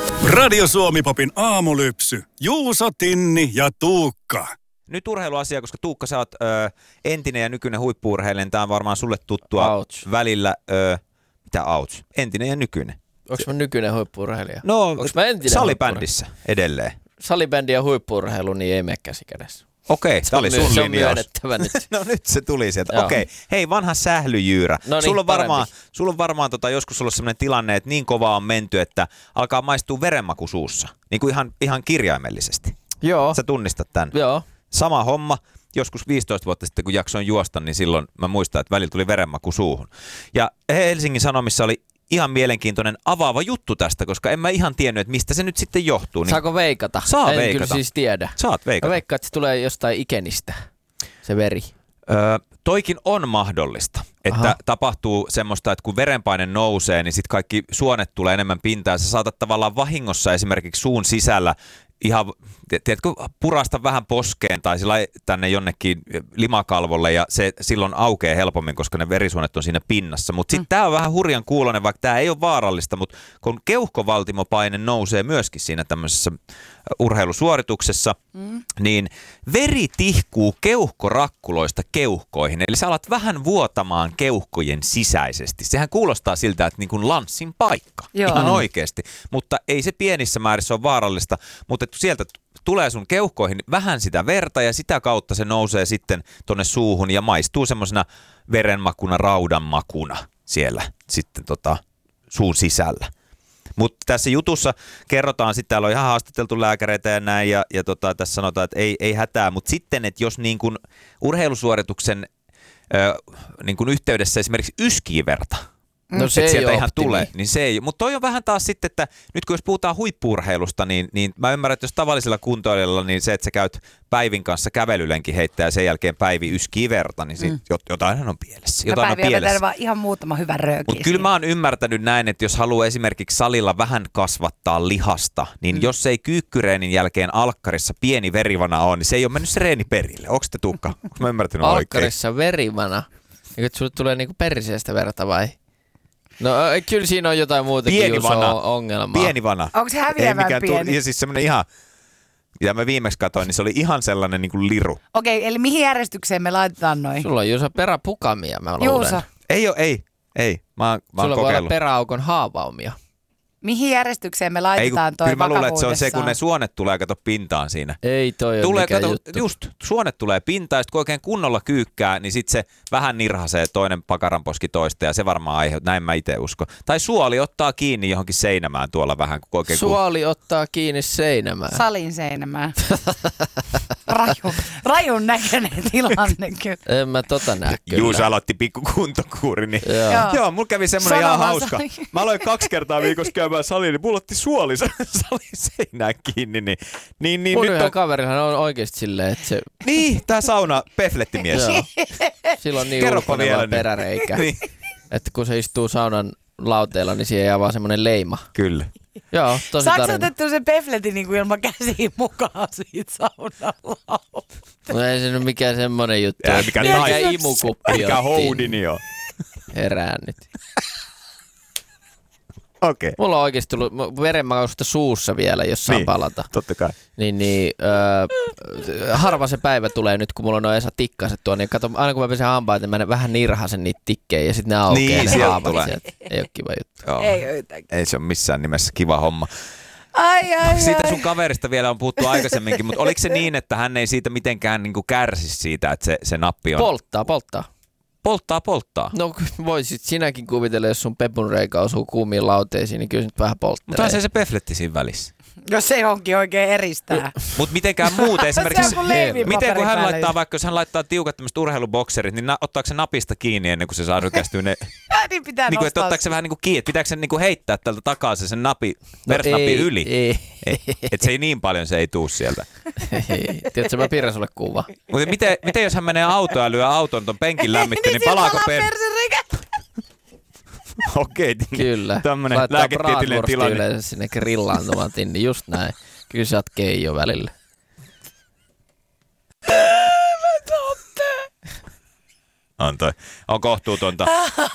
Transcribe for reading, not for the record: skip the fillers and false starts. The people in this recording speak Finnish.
Radio Suomi-popin aamulypsy. Juuso, Tinni ja Tuukka. Nyt urheiluasia, koska Tuukka, sä oot entinen ja nykyinen huippu-urheilija. Tää on varmaan sulle tuttua välillä. Mitä ouch? Entinen ja nykyinen. Onko mä nykyinen huippu-urheilija? No, onko mä entinen salibändissä edelleen. Salibändi ja huippu-urheilu, niin ei mene käsi kädessä. Okei, tää oli sun linjaus. Nyt. No nyt se tuli sieltä. Okei. Hei, vanha sählyjyyrä. No niin, sulla on varmaan joskus ollut sellainen tilanne, että niin kovaa on menty, että alkaa maistua verenmaku suussa. Niin kuin ihan kirjaimellisesti. Joo. Sä tunnistat tän. Joo. Sama homma. Joskus 15 vuotta sitten, kun jaksoin juosta, niin silloin mä muistan, että välillä tuli verenmaku suuhun. Ja Helsingin Sanomissa oli ihan mielenkiintoinen avaava juttu tästä, koska en mä ihan tiennyt, että mistä se nyt sitten johtuu. Niin saako veikata? Saa en veikata. kyllä siis tiedä. Saat veikata. Mä veikkaan, että se tulee jostain ikenistä, se veri. Toikin on mahdollista, että tapahtuu semmoista, että kun verenpaine nousee, niin sitten kaikki suonet tulee enemmän pintaan. Sä saatat tavallaan vahingossa esimerkiksi suun sisällä ihan, tiedätkö, purasta vähän poskeen tai sillä tänne jonnekin limakalvolle ja se silloin aukeaa helpommin, koska ne verisuonet on siinä pinnassa. Mutta sitten tämä on vähän hurjan kuuloinen, vaikka tämä ei ole vaarallista, mutta kun keuhkovaltimopaine nousee myöskin siinä tämmöisessä urheilusuorituksessa, niin veri tihkuu keuhkorakkuloista keuhkoihin. Eli sä alat vähän vuotamaan keuhkojen sisäisesti. Sehän kuulostaa siltä, että niin kuin lanssin paikka. Joo. Ihan oikeasti. Mutta ei se pienissä määrissä ole vaarallista, mutta sieltä tulee sun keuhkoihin vähän sitä verta ja sitä kautta se nousee sitten tonne suuhun ja maistuu semmosena verenmakuna, raudanmakuna siellä sitten suun sisällä. Mutta tässä jutussa kerrotaan, sitten täällä on ihan haastateltu lääkäreitä ja näin, ja tässä sanotaan, että ei hätää, mutta sitten, että jos niin kun urheilusuorituksen niin kun yhteydessä esimerkiksi yskii verta, no se sieltä ihan tulee, niin se ei. Mutta toi on vähän taas sitten, että nyt kun jos puhutaan huippu-urheilusta, niin mä ymmärrän, että jos tavallisella kuntoilijalla, niin se, että sä käyt Päivin kanssa kävelylenkin heittää ja sen jälkeen Päivi yskii verta, niin jotain on pielessä. Jotain on pielessä. Vaan ihan muutama hyvä rööki. Mutta kyllä mä oon ymmärtänyt näin, että jos haluaa esimerkiksi salilla vähän kasvattaa lihasta, niin jos ei kyykkyreenin jälkeen alkkarissa pieni verivana on, niin se ei ole mennyt se reeni perille. Onko te, Tuukka? Onko mä ymmärtänyt oikein? Alkkarissa verivana? Eikö sulle tulee niinku periseestä verta vai? No kyllä siinä on jotain muutakin ongelmaa. Pieni vana. Onko se häviävän pieni? Ja siis semmoinen ihan, mitä mä viimeksi katsoin, niin se oli ihan sellainen niin kuin liru. Okei, eli mihin järjestykseen me laitetaan noin? Sulla on Juuso peräpukamia, mä luulen. Juuso. Ei. Mä oon sulla kokeillut. voi olla peräaukon haavaumia. Mihin järjestykseen me laitetaan toi kyllä mä luulen, että se on se, vakavuudessaan? kun ne suonet tulee, kato pintaan siinä. Ei toi ole mikään juttu. Just, suonet tulee pintaan, ja sit kun oikein kunnolla kyykkää, niin sit se vähän nirhasee toinen pakaranposki toista, ja se varmaan aiheuttaa, näin mä itse uskon. Tai suoli ottaa kiinni johonkin seinämään tuolla vähän. Suoli ottaa kiinni seinämään. Salin seinämään. Rajun näköinen tilanne kyllä. En mä näe kyllä. Juuso aloitti pikku kuntokuuri, niin joo, mulla kävi semmoinen ihan hauska. Mä aloin 2 kertaa viikossa käymään saliin, niin mulla otti suoli salin seinään kiinni. Niin mun nyt yhden on kaverihan on oikeesti silleen, että se... Niin, tää sauna peflettimies. Sillä on niin ulkoneva peräreikä, että kun se istuu saunan lauteella, niin siihen jää vaan semmonen leima. Kyllä. Joo, tosi saatko tarina. otettu sen pefletin niin kuin ilman käsiä mukaan siitä saunan lauteella? No ei se nyt mikään semmonen juttu. Mikä imukuppi mikä houdini on. Herään nyt. Okei. Mulla on oikeesti tullut verenmakausta suussa vielä, jos saan palata. Totta kai. Harva se päivä tulee nyt, kun mulla on noin Esa tikkaset tuon, niin kato, aina kun mä pesen hampaat, niin mä vähän nirhasen niitä tikkejä ja sitten ne aukeaa ne haavat sieltä. Ei oo kiva juttu. Joo. Ei se ole missään nimessä kiva homma. Ai. Siitä sun kaverista vielä on puhuttu aikaisemminkin, mutta oliko se niin, että hän ei siitä mitenkään niinku kärsi siitä, että se nappi on... Polttaa. No voisit sinäkin kuvitella, jos sun pepunreikä osuu kuumiin lauteisiin, niin kyllä se nyt vähän polttelee. Mutta on se pefletti siinä välissä. Jos se johonkin oikein eristää. Mutta mitenkään muuten esimerkiksi, miten kun hän laittaa, vaikka jos hän laittaa tiukat tämmöiset urheilubokserit, niin ottaako se napista kiinni ennen kuin se saa rykästyä ne? Niin pitää niin kuin, että nostaa. ottaako se vähän niin kuin kiinni, että pitääkö se niin kuin heittää tältä takaa sen versnappi yli? Ei. Että se ei niin paljon, se ei tuu sieltä. Ei. Tiedätkö, mä piirrän sulle kuva. Mutta miten jos hän menee autoon ja lyö auton ton penkin lämmitteen, niin palaako Okei. Kyllä. Tämmönen lääketieteellinen tilanne. yleensä sinne grillaantumaan, niin just näin. Kyllä sä oot keijo välillä. On kohtuutonta.